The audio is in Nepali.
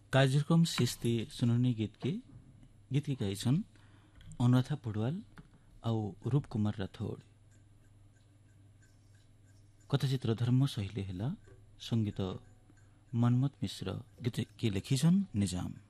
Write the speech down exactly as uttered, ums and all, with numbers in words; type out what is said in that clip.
कार्यक्रम सिस्ती सुनने गीत के गीत की गाई छन् अनुराधा पौडवाल आउ रूप कुमार राठौड़। कथाचित्र धर्म शैली हेला संगीत मनमत मिश्र गीत के लेखिछन् निजाम।